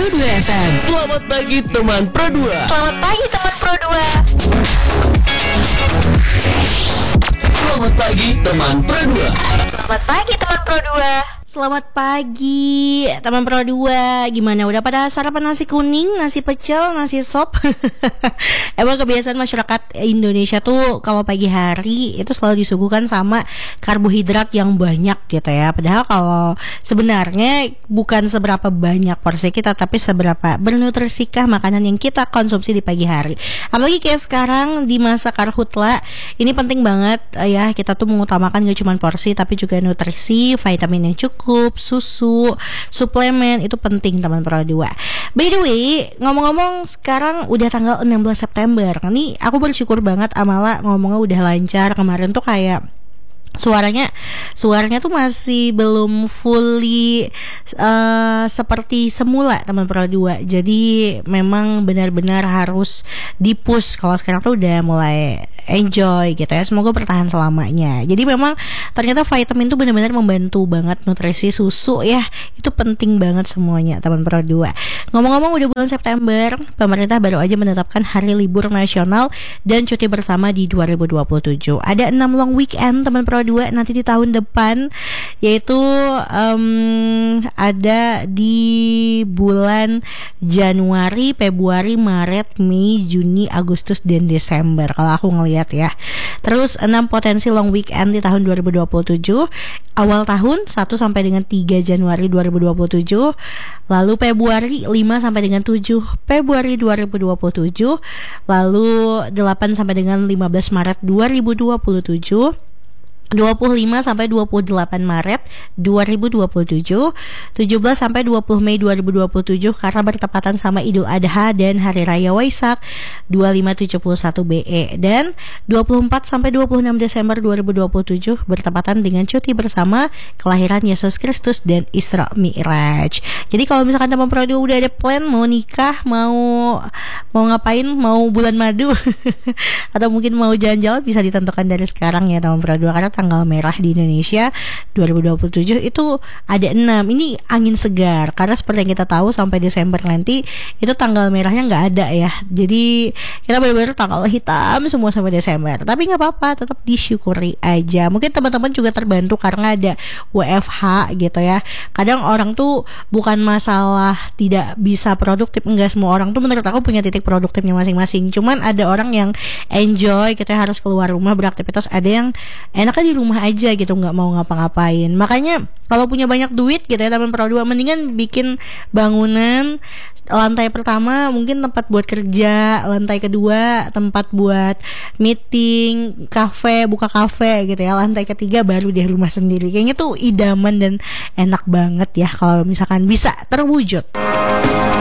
Pro 2 FM. Selamat pagi teman Pro 2. Selamat pagi teman Pro 2. Selamat pagi teman Pro 2. Selamat pagi teman Pro 2. Selamat pagi teman Pro 2. Gimana, udah pada sarapan nasi kuning, nasi pecel, nasi sop? Emang kebiasaan masyarakat Indonesia tuh kalau pagi hari itu selalu disuguhkan sama karbohidrat yang banyak gitu ya. Padahal kalau sebenarnya bukan seberapa banyak porsi kita, tapi seberapa bernutrisikah makanan yang kita konsumsi di pagi hari. Apalagi kayak sekarang di masa karhutla, ini penting banget ya, kita tuh mengutamakan gak cuma porsi tapi juga nutrisi, vitamin yang cukup, susu, suplemen, itu penting teman Pro 2. By the way, ngomong-ngomong sekarang udah tanggal 16 September. Nih aku bersyukur banget Amala ngomongnya udah lancar. Kemarin tuh kayak suaranya tuh masih belum fully seperti semula teman Pro 2. Jadi memang benar-benar harus di-push. Kalau sekarang tuh udah mulai enjoy gitu ya. Semoga bertahan selamanya. Jadi memang ternyata vitamin tuh benar-benar membantu banget. Nutrisi, susu ya, itu penting banget semuanya teman Pro 2. Ngomong-ngomong udah bulan September, pemerintah baru aja menetapkan hari libur nasional dan cuti bersama di 2027. Ada 6 long weekend teman Pro 2 nanti di tahun depan, yaitu ada di bulan Januari, Februari, Maret, Mei, Juni, Agustus, dan Desember kalau aku ngelihat ya. Terus 6 potensi long weekend di tahun 2027. Awal tahun 1 sampai dengan 3 Januari 2027. Lalu Februari 5 sampai dengan 7 Februari 2027. Lalu 8 sampai dengan 15 Maret 2027. 25 sampai 28 Maret 2027, 17 sampai 20 Mei 2027 karena bertepatan sama Idul Adha dan Hari Raya Waisak 2571 BE, dan 24 sampai 26 Desember 2027 bertepatan dengan cuti bersama kelahiran Yesus Kristus dan Isra Mi'raj. Jadi kalau misalkan teman Pro 2 udah ada plan mau nikah, mau ngapain, mau bulan madu atau mungkin mau jalan-jalan, bisa ditentukan dari sekarang ya teman Pro 2, karena tanggal merah di Indonesia 2027 itu ada 6. Ini angin segar karena seperti yang kita tahu sampai Desember nanti itu tanggal merahnya nggak ada ya. Jadi kita benar-benar tanggal hitam semua sampai Desember. Tapi nggak apa-apa, tetap disyukuri aja. Mungkin teman-teman juga terbantu karena ada WFH gitu ya. Kadang orang tuh bukan masalah tidak bisa produktif, enggak, semua orang tuh menurut aku punya titik produktifnya masing-masing. Cuman ada orang yang enjoy, kita harus keluar rumah beraktivitas, ada yang enaknya di rumah aja gitu, nggak mau ngapa-ngapain. Makanya kalau punya banyak duit gitu ya teman Pro 2, mendingan bikin bangunan. Lantai pertama mungkin tempat buat kerja, lantai kedua tempat buat meeting, kafe, buka kafe gitu ya, lantai ketiga baru deh rumah sendiri. Kayaknya tuh idaman dan enak banget ya kalau misalkan bisa terwujud.